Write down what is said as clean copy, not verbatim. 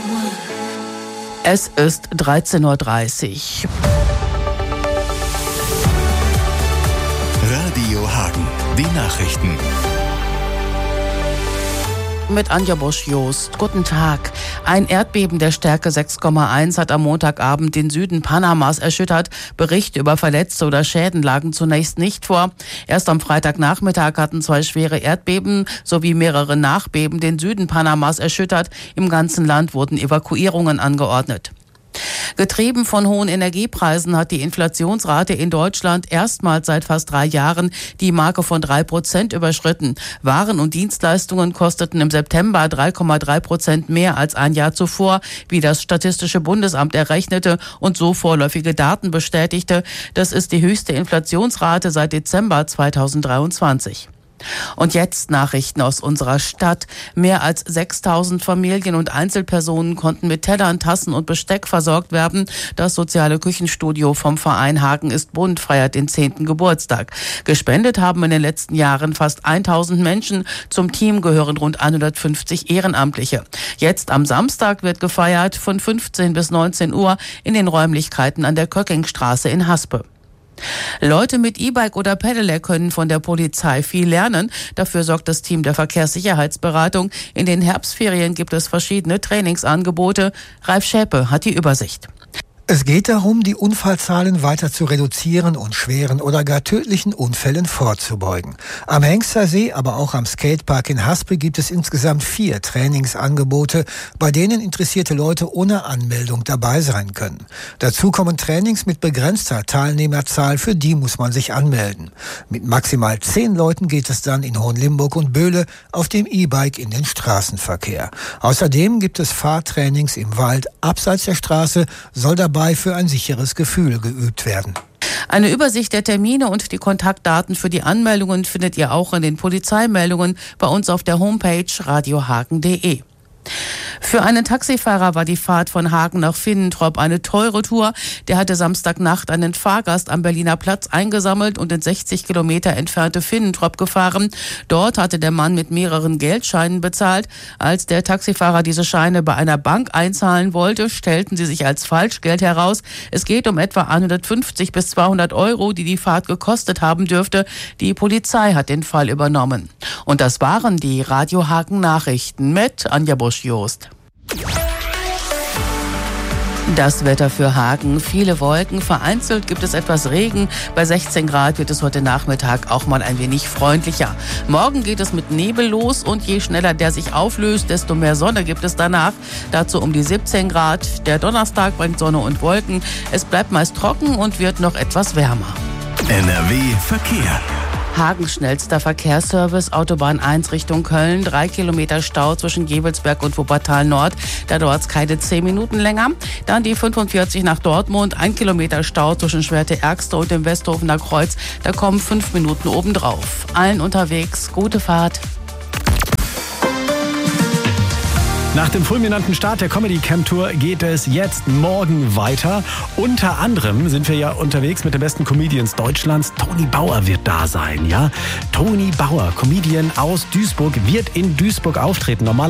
Es ist 13:30 Uhr. Radio Hagen, die Nachrichten. Mit Anja Bosch-Jost. Guten Tag. Ein Erdbeben der Stärke 6,1 hat am Montagabend den Süden Panamas erschüttert. Berichte über Verletzte oder Schäden lagen zunächst nicht vor. Erst am Freitagnachmittag hatten 2 schwere Erdbeben sowie mehrere Nachbeben den Süden Panamas erschüttert. Im ganzen Land wurden Evakuierungen angeordnet. Getrieben von hohen Energiepreisen hat die Inflationsrate in Deutschland erstmals seit fast 3 Jahren die Marke von 3% überschritten. Waren und Dienstleistungen kosteten im September 3,3% mehr als ein Jahr zuvor, wie das Statistische Bundesamt errechnete und so vorläufige Daten bestätigte. Das ist die höchste Inflationsrate seit Dezember 2023. Und jetzt Nachrichten aus unserer Stadt. Mehr als 6.000 Familien und Einzelpersonen konnten mit Tellern, Tassen und Besteck versorgt werden. Das soziale Küchenstudio vom Verein Hagen ist bunt feiert den 10. Geburtstag. Gespendet haben in den letzten Jahren fast 1.000 Menschen. Zum Team gehören rund 150 Ehrenamtliche. Jetzt am Samstag wird gefeiert von 15 bis 19 Uhr in den Räumlichkeiten an der Köckingstraße in Haspe. Leute mit E-Bike oder Pedelec können von der Polizei viel lernen. Dafür sorgt das Team der Verkehrssicherheitsberatung. In den Herbstferien gibt es verschiedene Trainingsangebote. Ralf Schäpe hat die Übersicht. Es geht darum, die Unfallzahlen weiter zu reduzieren und schweren oder gar tödlichen Unfällen vorzubeugen. Am Hengstersee, aber auch am Skatepark in Haspe gibt es insgesamt 4 Trainingsangebote, bei denen interessierte Leute ohne Anmeldung dabei sein können. Dazu kommen Trainings mit begrenzter Teilnehmerzahl, für die muss man sich anmelden. Mit maximal 10 Leuten geht es dann in Hohenlimburg und Böhle auf dem E-Bike in den Straßenverkehr. Außerdem gibt es Fahrtrainings im Wald. Abseits der Straße soll dabei für ein sicheres Gefühl geübt werden. Eine Übersicht der Termine und die Kontaktdaten für die Anmeldungen findet ihr auch in den Polizeimeldungen bei uns auf der Homepage radiohagen.de. Für einen Taxifahrer war die Fahrt von Hagen nach Finnentrop eine teure Tour. Der hatte Samstagnacht einen Fahrgast am Berliner Platz eingesammelt und in 60 Kilometer entfernte Finnentrop gefahren. Dort hatte der Mann mit mehreren Geldscheinen bezahlt. Als der Taxifahrer diese Scheine bei einer Bank einzahlen wollte, stellten sie sich als Falschgeld heraus. Es geht um etwa 150 bis 200 Euro, die die Fahrt gekostet haben dürfte. Die Polizei hat den Fall übernommen. Und das waren die Radio Hagen Nachrichten mit Anja Bosch-Jost. Das Wetter für Hagen, viele Wolken, vereinzelt gibt es etwas Regen. Bei 16 Grad wird es heute Nachmittag auch mal ein wenig freundlicher. Morgen geht es mit Nebel los und je schneller der sich auflöst, desto mehr Sonne gibt es danach. Dazu um die 17 Grad. Der Donnerstag bringt Sonne und Wolken. Es bleibt meist trocken und wird noch etwas wärmer. NRW Verkehr. Hagens schnellster Verkehrsservice, Autobahn 1 Richtung Köln, 3 Kilometer Stau zwischen Gebelsberg und Wuppertal Nord, da dauert es keine 10 Minuten länger. Dann die 45 nach Dortmund, 1 Kilometer Stau zwischen Schwerte-Ergste und dem Westhofener Kreuz, da kommen 5 Minuten obendrauf. Allen unterwegs, gute Fahrt. Nach dem fulminanten Start der Comedy Camp Tour geht es jetzt morgen weiter. Unter anderem sind wir ja unterwegs mit den besten Comedians Deutschlands. Toni Bauer wird da sein, ja? Toni Bauer, Comedian aus Duisburg, wird in Duisburg auftreten.